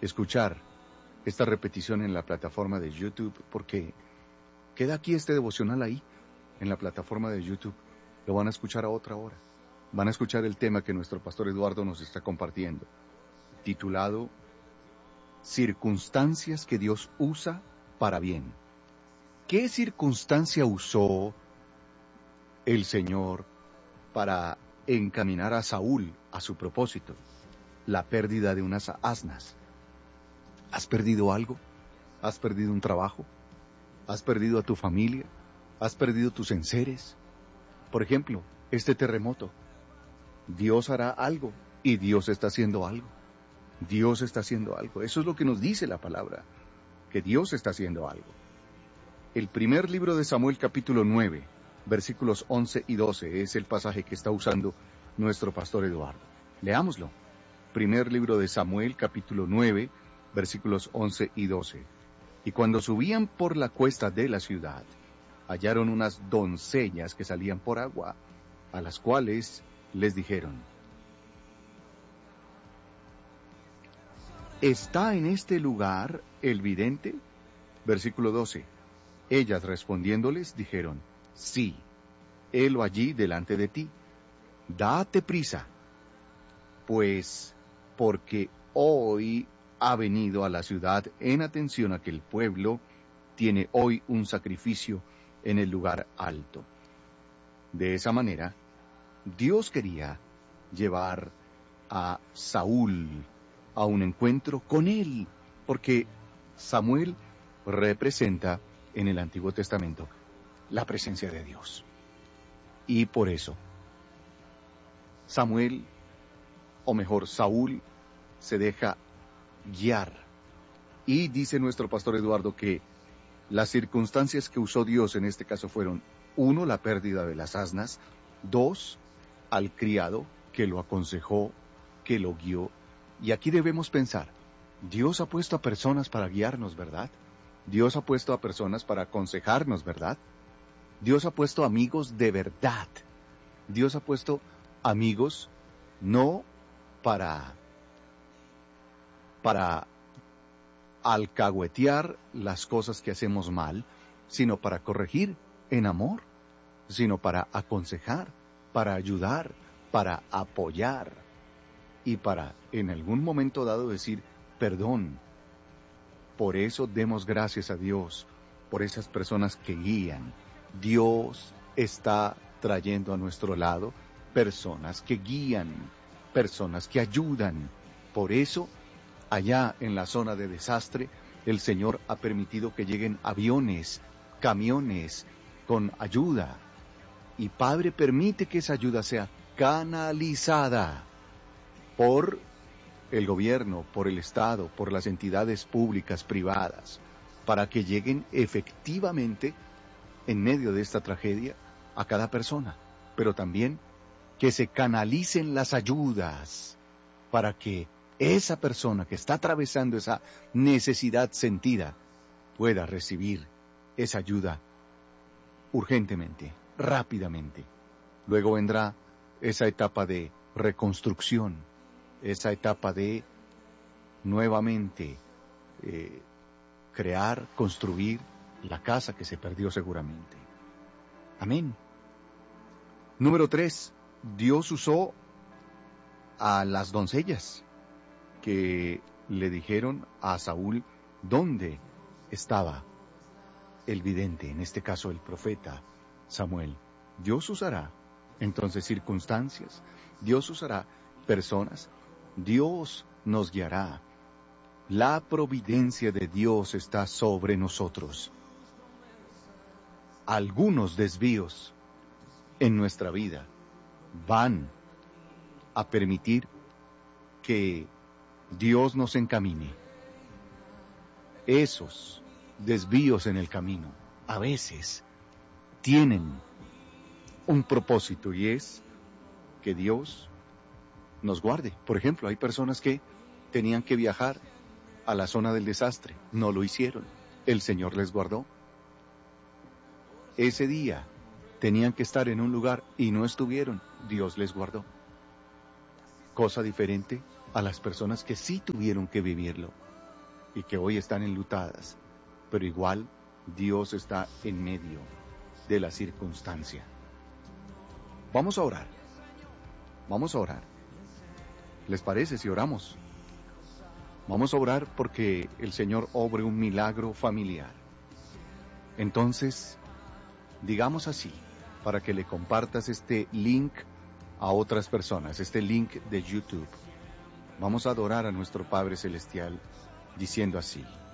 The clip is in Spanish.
escuchar esta repetición en la plataforma de YouTube, porque queda aquí este devocional ahí, en la plataforma de YouTube. Lo van a escuchar a otra hora. Van a escuchar el tema que nuestro pastor Eduardo nos está compartiendo, titulado Circunstancias que Dios usa para bien. ¿Qué circunstancia usó el Señor para encaminar a Saúl a su propósito? La pérdida de unas asnas. ¿Has perdido algo? ¿Has perdido un trabajo? ¿Has perdido a tu familia? ¿Has perdido tus enseres? Por ejemplo, este terremoto. Dios hará algo y Dios está haciendo algo. Dios está haciendo algo. Eso es lo que nos dice la palabra, que Dios está haciendo algo. El primer libro de Samuel, capítulo 9, versículos 11 y 12, es el pasaje que está usando nuestro pastor Eduardo. Leámoslo. Primer libro de Samuel, capítulo 9, versículos 11 y 12. Y cuando subían por la cuesta de la ciudad, hallaron unas doncellas que salían por agua, a las cuales les dijeron: ¿está en este lugar el vidente? Versículo 12. Ellas respondiéndoles dijeron: sí, helo allí delante de ti. Date prisa, pues porque hoy ha venido a la ciudad en atención a que el pueblo tiene hoy un sacrificio en el lugar alto. De esa manera, Dios quería llevar a Saúl a un encuentro con él, porque Samuel representa en el Antiguo Testamento la presencia de Dios. Y por eso, Saúl, se deja guiar. Y dice nuestro pastor Eduardo que las circunstancias que usó Dios en este caso fueron: 1, la pérdida de las asnas; 2, al criado que lo aconsejó, que lo guió. Y aquí debemos pensar, Dios ha puesto a personas para guiarnos, ¿verdad? Dios ha puesto a personas para aconsejarnos, ¿verdad? Dios ha puesto amigos de verdad. Dios ha puesto amigos no para alcahuetear las cosas que hacemos mal, sino para corregir en amor, sino para aconsejar, para ayudar, para apoyar y para en algún momento dado decir perdón. Por eso demos gracias a Dios por esas personas que guían. Dios está trayendo a nuestro lado personas que guían, personas que ayudan. Por eso, allá en la zona de desastre, el Señor ha permitido que lleguen aviones, camiones con ayuda. Y Padre, permite que esa ayuda sea canalizada por el gobierno, por el Estado, por las entidades públicas, privadas, para que lleguen efectivamente en medio de esta tragedia a cada persona, pero también que se canalicen las ayudas para que esa persona que está atravesando esa necesidad sentida pueda recibir esa ayuda urgentemente, rápidamente. Luego vendrá esa etapa de reconstrucción, esa etapa de nuevamente crear, construir la casa que se perdió seguramente. Amén. Número 3, Dios usó a las doncellas que le dijeron a Saúl dónde estaba el vidente, en este caso el profeta Samuel. Dios usará entonces circunstancias, Dios usará personas, Dios nos guiará. La providencia de Dios está sobre nosotros. Algunos desvíos en nuestra vida van a permitir que Dios nos encamine. Esos desvíos en el camino a veces tienen un propósito, y es que Dios nos guarde. Por ejemplo, hay personas que tenían que viajar a la zona del desastre, no lo hicieron, el Señor les guardó. Ese día tenían que estar en un lugar y no estuvieron, Dios les guardó. Cosa diferente a las personas que sí tuvieron que vivirlo y que hoy están enlutadas, pero igual Dios está en medio de la circunstancia. Vamos a orar. Vamos a orar. ¿Les parece si oramos? Vamos a orar porque el Señor obre un milagro familiar. Entonces, digamos así, para que le compartas este link a otras personas, este link de YouTube. Vamos a adorar a nuestro Padre Celestial diciendo así: